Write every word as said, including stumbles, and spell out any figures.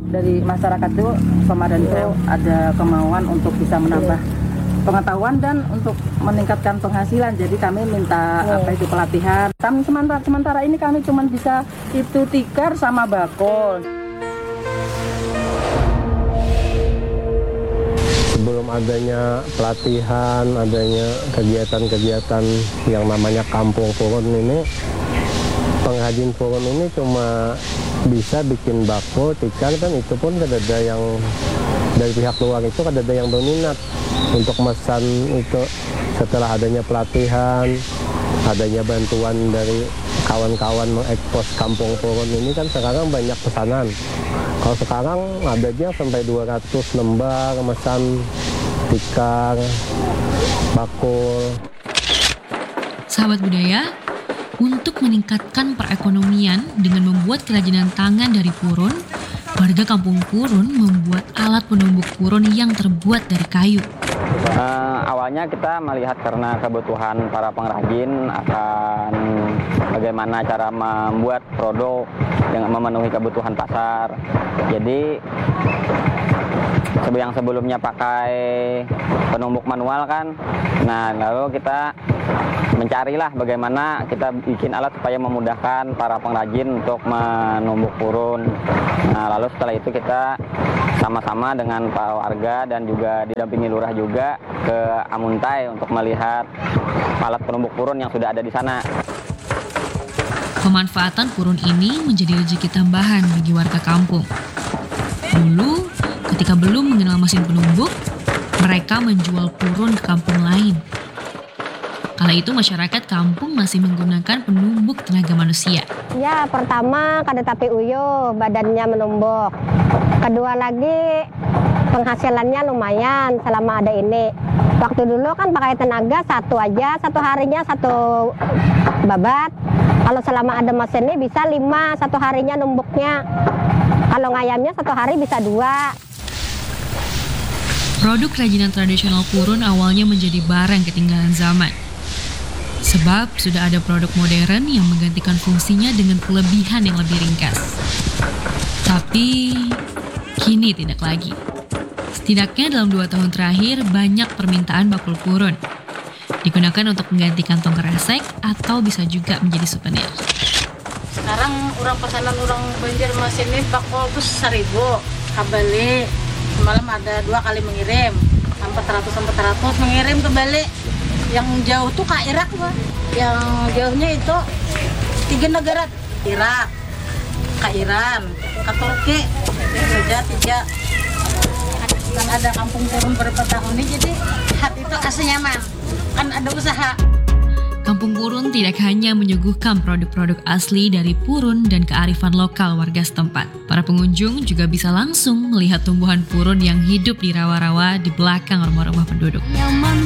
dari masyarakat itu kemarin itu ada kemauan untuk bisa menambah pengetahuan dan untuk meningkatkan penghasilan. Jadi kami minta apa itu pelatihan. Kami sementara sementara ini kami cuma bisa itu tikar sama bakul. Sebelum adanya pelatihan, adanya kegiatan-kegiatan yang namanya Kampung Purun ini, pengrajin purun ini cuma bisa bikin bakul, tikar, dan itu pun ada yang dari pihak luar itu ada yang berminat untuk mesan itu. Setelah adanya pelatihan, adanya bantuan dari kawan-kawan mengekspos Kampung Purun ini kan sekarang banyak pesanan. Kalau sekarang adanya sampai dua ratus lembar mesan tikar, bakul. Sahabat budaya, untuk meningkatkan perekonomian dengan membuat kerajinan tangan dari purun, warga Kampung Purun membuat alat penumbuk purun yang terbuat dari kayu. Uh, awalnya kita melihat karena kebutuhan para pengrajin akan bagaimana cara membuat produk yang memenuhi kebutuhan pasar. Jadi yang sebelumnya pakai penumbuk manual kan, nah lalu kita mencarilah bagaimana kita bikin alat supaya memudahkan para pengrajin untuk menumbuk purun. Nah lalu setelah itu kita sama-sama dengan para warga dan juga didampingi lurah juga ke Amuntai untuk melihat alat penumbuk purun yang sudah ada di sana. Pemanfaatan purun ini menjadi rezeki tambahan bagi warga kampung. Dulu, ketika belum mengenal mesin penumbuk, mereka menjual purun ke kampung lain. Kala itu masyarakat kampung masih menggunakan penumbuk tenaga manusia. Ya, pertama kada tapi uyuh, badannya menumbuk. Kedua lagi, penghasilannya lumayan selama ada ini. Waktu dulu kan pakai tenaga satu aja, satu harinya satu babat. Kalau selama ada mesin ini bisa lima satu harinya numbuknya. Kalau ngayamnya satu hari bisa dua. Produk kerajinan tradisional purun awalnya menjadi barang ketinggalan zaman. Sebab sudah ada produk modern yang menggantikan fungsinya dengan kelebihan yang lebih ringkas. Tapi kini tidak lagi. Setidaknya dalam dua tahun terakhir banyak permintaan bakul purun. Digunakan untuk mengganti kantong kresek atau bisa juga menjadi souvenir. Sekarang orang pesanan orang Banjar Mas ini bakul tuh seribu kabali. Semalam ada dua kali mengirim, empat ratus empat ratus mengirim ke Bali. Yang jauh tuh ke Irak, Pak. Yang jauhnya itu tiga negara, Irak, ke Iran, ke Turki, sudah tiga. Kan ada kampung purun beberapa tahun ini, jadi hati itu asli nyaman. Kan ada usaha. Kampung Purun tidak hanya menyuguhkan produk-produk asli dari purun dan kearifan lokal warga setempat. Para pengunjung juga bisa langsung melihat tumbuhan purun yang hidup di rawa-rawa di belakang rumah-rumah penduduk. Nyaman